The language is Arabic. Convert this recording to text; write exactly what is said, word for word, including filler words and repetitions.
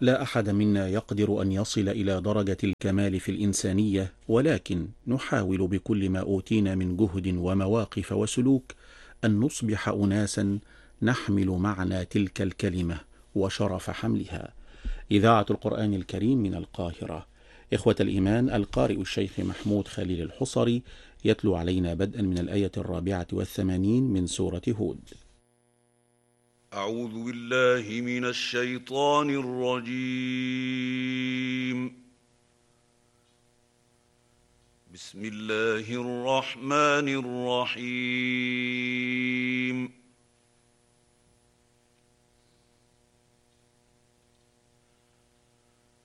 لا أحد منا يقدر أن يصل إلى درجة الكمال في الإنسانية، ولكن نحاول بكل ما أوتينا من جهد ومواقف وسلوك أن نصبح أناسا نحمل معنى تلك الكلمة وشرف حملها. إذاعة القرآن الكريم من القاهرة. إخوة الإيمان، القارئ الشيخ محمود خليل الحصري يتلو علينا بدءا من الآية الرابعة والثمانين من سورة هود. أعوذ بالله من الشيطان الرجيم. بسم الله الرحمن الرحيم.